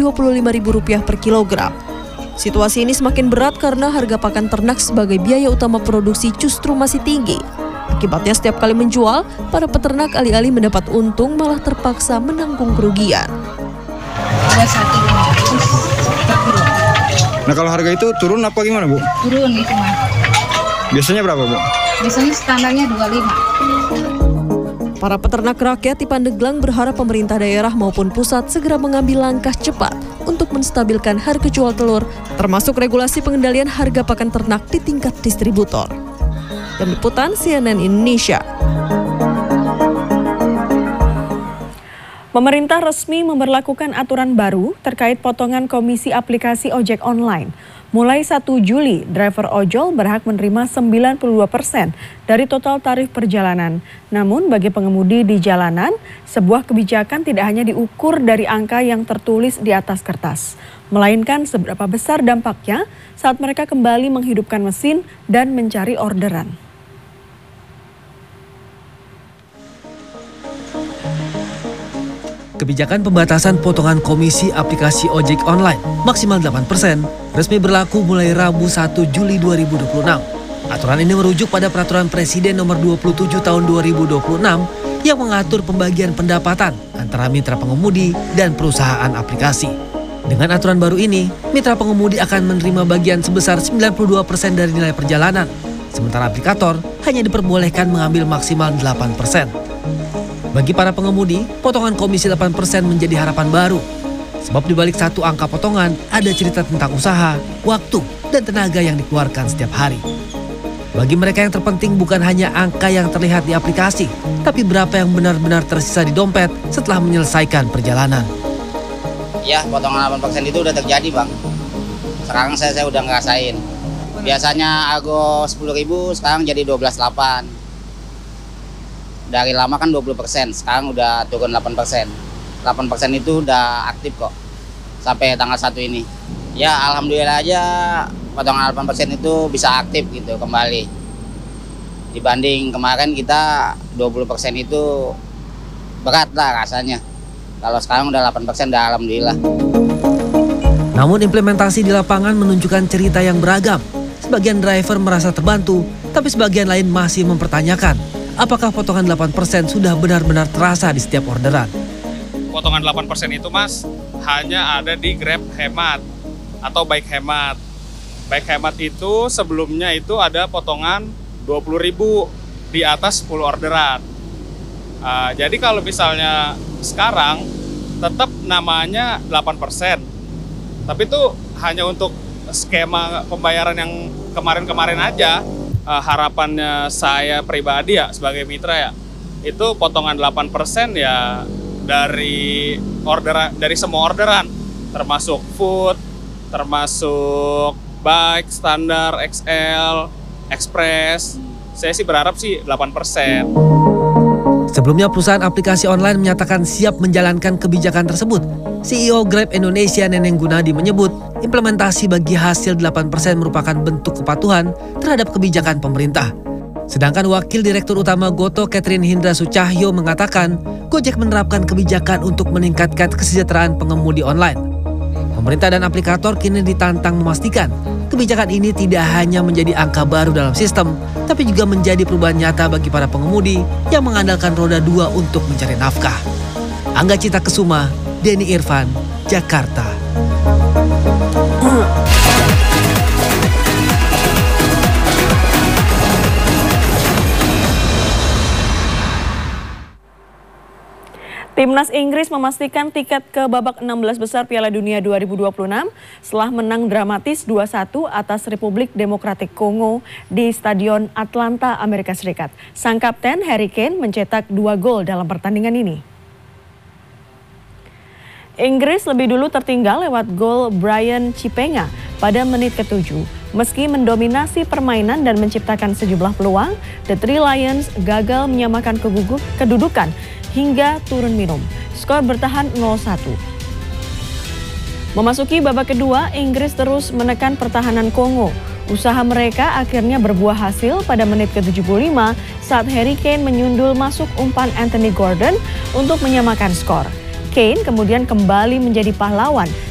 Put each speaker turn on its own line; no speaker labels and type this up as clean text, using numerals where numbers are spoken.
Rp25.000 per kilogram. Situasi ini semakin berat karena harga pakan ternak sebagai biaya utama produksi justru masih tinggi. Akibatnya setiap kali menjual, para peternak alih-alih mendapat untung malah terpaksa menanggung kerugian.
Ada 1.500 per kilo.
Nah kalau harga itu turun apa gimana Bu?
Turun itu mah.
Biasanya berapa Bu?
Biasanya standarnya 25.
Para peternak rakyat di Pandeglang berharap pemerintah daerah maupun pusat segera mengambil langkah cepat untuk menstabilkan harga jual telur, termasuk regulasi pengendalian harga pakan ternak di tingkat distributor. Tim Liputan CNN Indonesia.
Pemerintah resmi memberlakukan aturan baru terkait potongan komisi aplikasi ojek online. Mulai 1 Juli, driver ojol berhak menerima 92% dari total tarif perjalanan. Namun bagi pengemudi di jalanan, sebuah kebijakan tidak hanya diukur dari angka yang tertulis di atas kertas, melainkan seberapa besar dampaknya saat mereka kembali menghidupkan mesin dan mencari orderan.
Kebijakan pembatasan potongan komisi aplikasi ojek online maksimal 8% resmi berlaku mulai Rabu 1 Juli 2026. Aturan ini merujuk pada Peraturan Presiden Nomor 27 Tahun 2026 yang mengatur pembagian pendapatan antara mitra pengemudi dan perusahaan aplikasi. Dengan aturan baru ini, mitra pengemudi akan menerima bagian sebesar 92% dari nilai perjalanan, sementara aplikator hanya diperbolehkan mengambil maksimal 8%. Bagi para pengemudi, potongan komisi 8% menjadi harapan baru. Sebab di balik satu angka potongan, ada cerita tentang usaha, waktu, dan tenaga yang dikeluarkan setiap hari. Bagi mereka yang terpenting bukan hanya angka yang terlihat di aplikasi, tapi berapa yang benar-benar tersisa di dompet setelah menyelesaikan perjalanan.
Ya, potongan 8% itu udah terjadi, Bang. Sekarang saya udah ngerasain. Biasanya argo 10.000, sekarang jadi 12.800. Dari lama kan 20%, sekarang udah turun 8%. 8% itu udah aktif kok, sampai tanggal 1 ini. Ya alhamdulillah aja potongan 8% itu bisa aktif gitu kembali. Dibanding kemarin kita 20% itu berat lah rasanya. Kalau sekarang udah 8% udah alhamdulillah.
Namun implementasi di lapangan menunjukkan cerita yang beragam. Sebagian driver merasa terbantu, tapi sebagian lain masih mempertanyakan apakah potongan 8% sudah benar-benar terasa di setiap orderan.
Potongan 8% itu Mas hanya ada di Grab Hemat atau Bike Hemat. Bike Hemat itu sebelumnya itu ada potongan 20.000 di atas 10 orderan. Jadi kalau misalnya sekarang tetap namanya 8%. Tapi itu hanya untuk skema pembayaran yang kemarin-kemarin aja. Harapannya saya pribadi ya sebagai mitra ya, itu potongan 8% ya dari semua orderan, termasuk food, termasuk bike, standar, XL, express. Saya sih berharap sih 8%.
Sebelumnya perusahaan aplikasi online menyatakan siap menjalankan kebijakan tersebut. CEO Grab Indonesia Neneng Gunadi menyebut implementasi bagi hasil 8% merupakan bentuk kepatuhan terhadap kebijakan pemerintah. Sedangkan Wakil Direktur Utama Goto Catherine Hindra Sucahyo mengatakan Gojek menerapkan kebijakan untuk meningkatkan kesejahteraan pengemudi online. Pemerintah dan aplikator kini ditantang memastikan kebijakan ini tidak hanya menjadi angka baru dalam sistem, tapi juga menjadi perubahan nyata bagi para pengemudi yang mengandalkan roda 2 untuk mencari nafkah. Angga Cita Kesuma, Denny Irfan, Jakarta.
Timnas Inggris memastikan tiket ke babak 16 besar Piala Dunia 2026 setelah menang dramatis 2-1 atas Republik Demokratik Kongo di Stadion Atlanta, Amerika Serikat. Sang kapten Harry Kane mencetak 2 gol dalam pertandingan ini. Inggris lebih dulu tertinggal lewat gol Brian Chipenga pada menit ke-7. Meski mendominasi permainan dan menciptakan sejumlah peluang, The Three Lions gagal menyamakan kedudukan hingga turun minum. Skor bertahan 0-1. Memasuki babak kedua, Inggris terus menekan pertahanan Kongo. Usaha mereka akhirnya berbuah hasil pada menit ke-75 saat Harry Kane menyundul masuk umpan Anthony Gordon untuk menyamakan skor. Kane kemudian kembali menjadi pahlawan